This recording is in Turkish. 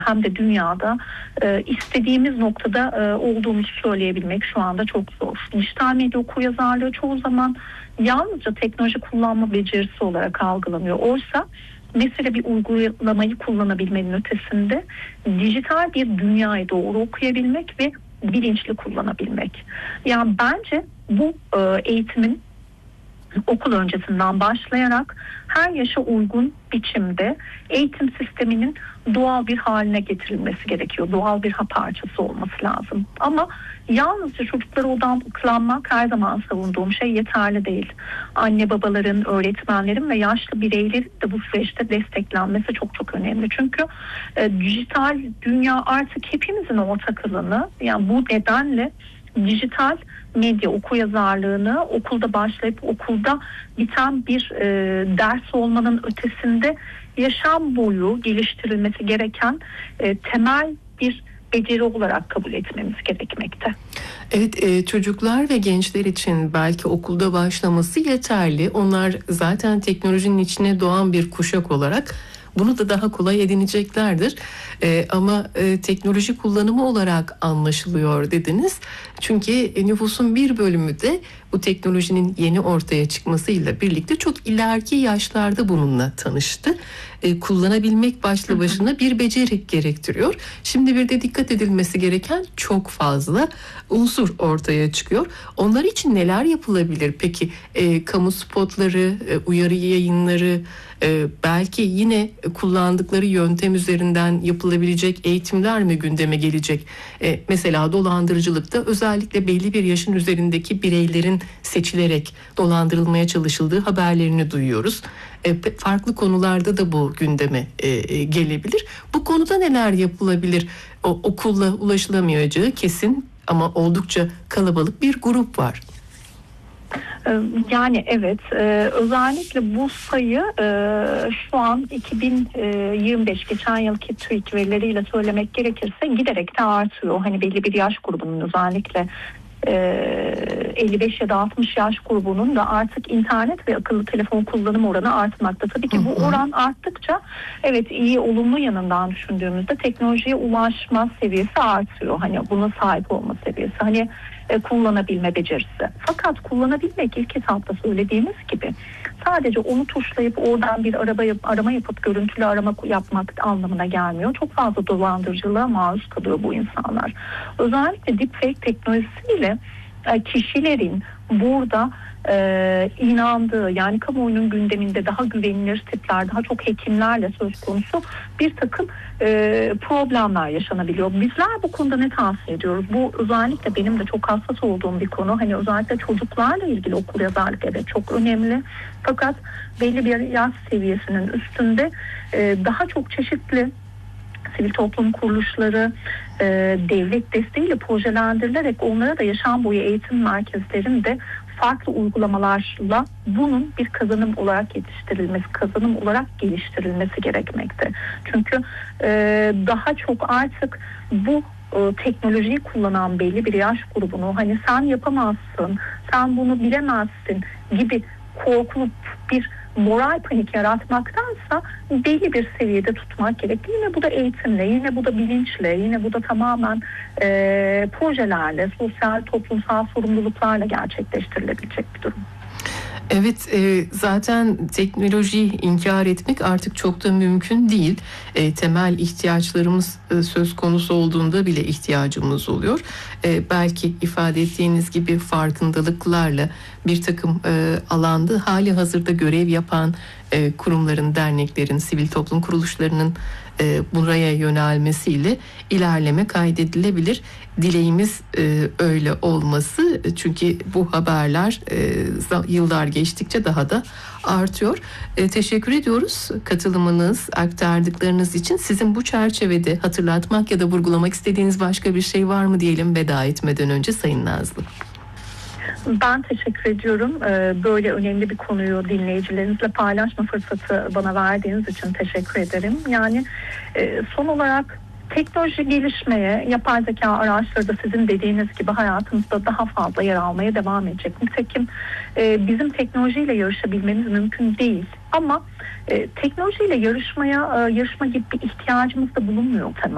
hem de dünyada istediğimiz noktada olduğumuzu söyleyebilmek şu anda çok zor. Dijital medya okuryazarlığı çoğu zaman yalnızca teknoloji kullanma becerisi olarak algılanıyor. Oysa mesela bir uygulamayı kullanabilmenin ötesinde dijital bir dünyayı doğru okuyabilmek ve bilinçli kullanabilmek. Yani bence bu eğitimin okul öncesinden başlayarak her yaşa uygun biçimde eğitim sisteminin doğal bir haline getirilmesi gerekiyor. Doğal bir parçası olması lazım. Ama yalnızca çocuklara odaklanmak her zaman savunduğum şey yeterli değil. Anne babaların, öğretmenlerin ve yaşlı bireylerin de bu süreçte desteklenmesi çok çok önemli. Çünkü dijital dünya artık hepimizin ortak alanı. Yani bu nedenle dijital medya okuryazarlığını okulda başlayıp okulda biten bir ders olmanın ötesinde yaşam boyu geliştirilmesi gereken temel bir beceri olarak kabul etmemiz gerekmekte. Evet, çocuklar ve gençler için belki okulda başlaması yeterli. Onlar zaten teknolojinin içine doğan bir kuşak olarak bunu da daha kolay edineceklerdir. Ama teknoloji kullanımı olarak anlaşılıyor dediniz. Çünkü nüfusun bir bölümü de bu teknolojinin yeni ortaya çıkmasıyla birlikte çok ileriki yaşlarda bununla tanıştı. Kullanabilmek başlı başına bir beceri gerektiriyor. Şimdi bir de dikkat edilmesi gereken çok fazla unsur ortaya çıkıyor. Onlar için neler yapılabilir? Peki kamu spotları, uyarı yayınları, belki yine kullandıkları yöntem üzerinden yapılabilecek eğitimler mi gündeme gelecek? Mesela dolandırıcılıkta özellikle belli bir yaşın üzerindeki bireylerin seçilerek dolandırılmaya çalışıldığı haberlerini duyuyoruz. Farklı konularda da bu gündeme gelebilir. Bu konuda neler yapılabilir? Okulla ulaşılamayacağı kesin ama oldukça kalabalık bir grup var. Yani evet, özellikle bu sayı şu an 2025 geçen yılki TÜİK verileriyle söylemek gerekirse giderek de artıyor. Hani belli bir yaş grubunun özellikle 55 ya da 60 yaş grubunun da artık internet ve akıllı telefon kullanım oranı artmakta. Tabii ki bu oran arttıkça evet iyi olumlu yanından düşündüğümüzde teknolojiye ulaşma seviyesi artıyor. Hani buna sahip olma seviyesi. Hani kullanabilme becerisi. Fakat kullanabilmek ilk etapta söylediğimiz gibi sadece onu tuşlayıp oradan bir arama yapıp görüntülü arama yapmak anlamına gelmiyor. Çok fazla dolandırıcılığa maruz kalıyor bu insanlar. Özellikle deepfake teknolojisiyle kişilerin burada inandığı, yani kamuoyunun gündeminde daha güvenilir tipler, daha çok hekimlerle söz konusu bir takım problemler yaşanabiliyor. Bizler bu konuda ne tavsiye ediyoruz? Bu özellikle benim de çok hassas olduğum bir konu. Hani özellikle çocuklarla ilgili okuryazarlık evet çok önemli. Fakat belli bir yaş seviyesinin üstünde daha çok çeşitli sivil toplum kuruluşları devlet desteğiyle projelendirilerek onlara da yaşam boyu eğitim merkezlerinde farklı uygulamalarla bunun bir kazanım olarak yetiştirilmesi, kazanım olarak geliştirilmesi gerekmekte. Çünkü daha çok artık bu teknolojiyi kullanan belli bir yaş grubunu hani sen yapamazsın, sen bunu bilemezsin gibi korkulup bir moral panik yaratmaktansa belli bir seviyede tutmak gerekli. Yine bu da eğitimle, yine bu da bilinçle, yine bu da tamamen projelerle, sosyal toplumsal sorumluluklarla gerçekleştirilebilecek bir durum. Evet, zaten teknolojiyi inkar etmek artık çok da mümkün değil. Temel ihtiyaçlarımız söz konusu olduğunda bile ihtiyacımız oluyor. Belki ifade ettiğiniz gibi farkındalıklarla bir takım alanda hali hazırda görev yapan kurumların, derneklerin, sivil toplum kuruluşlarının buraya yönelmesiyle ilerleme kaydedilebilir. Dileğimiz öyle olması, çünkü bu haberler yıllar geçtikçe daha da artıyor. Teşekkür ediyoruz katılımınız, aktardıklarınız için. Sizin bu çerçevede hatırlatmak ya da vurgulamak istediğiniz başka bir şey var mı diyelim veda etmeden önce Sayın Nazlı. Ben teşekkür ediyorum. Böyle önemli bir konuyu dinleyicilerinizle paylaşma fırsatı bana verdiğiniz için teşekkür ederim. Yani son olarak teknoloji gelişmeye, yapay zeka araçları da sizin dediğiniz gibi hayatımızda daha fazla yer almaya devam edecek. Nitekim bizim teknolojiyle yarışabilmemiz mümkün değil. Ama teknolojiyle yarışma gibi bir ihtiyacımız da bulunmuyor temel.